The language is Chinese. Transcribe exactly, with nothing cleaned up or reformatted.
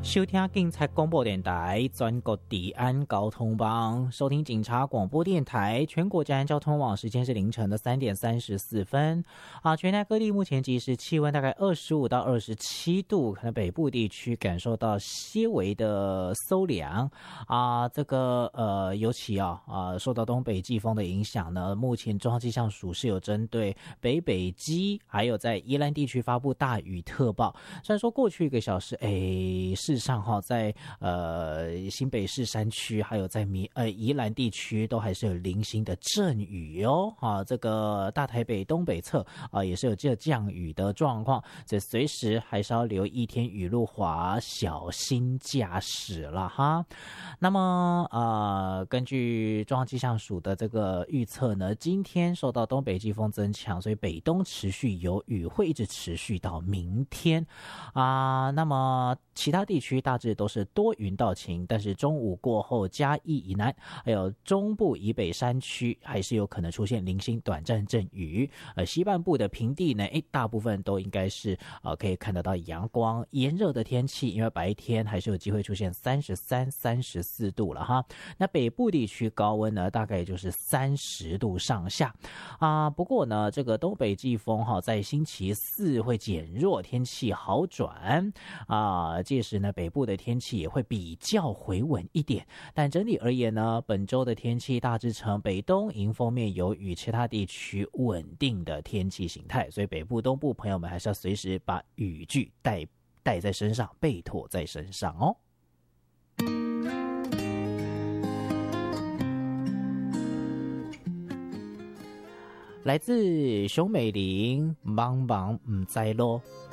收听警察广播电台全国治安交通网，收听警察广播电台全国治安交通网，时间是凌晨的三点三十四分啊！全台各地目前即时气温大概二十五到二十七度，可能北部地区感受到些微的搜凉啊。这个呃，尤其啊啊，受到东北季风的影响呢，目前中央气象署是有针对北北基还有在宜兰地区发布大雨特报。虽然说过去一个小时，哎，事实上哈，在呃新北市山区还有在宜呃宜兰地区都还是有零星的阵雨哦，啊，这个大台北东北侧啊也是有这降雨的状况，所以随时还是要留意天雨路滑，小心驾驶了哈。那么呃，根据中央气象署的这个预测呢，今天受到东北季风增强，所以北东持续有雨，会一直持续到明天啊。那么其他地区大致都是多云到晴，但是中午过后嘉义以南还有中部以北山区还是有可能出现零星短暂阵雨。呃，西半部的平地呢，诶，大部分都应该是呃可以看得到阳光，炎热的天气，因为白天还是有机会出现三十三、三十四度了哈。那北部地区高温呢，大概也就是三十度上下啊。不过呢，这个东北季风哈，在星期四会减弱，天气好转啊。届时呢，北部的天气也会比较回稳一点。但整体而言呢，本周的天气大致呈北东迎风面有雨，其他地区稳定的天气形态。所以北部、东部朋友们还是要随时把雨具带带在身上，备妥在身上哦。来自熊美玲，茫茫唔知咯。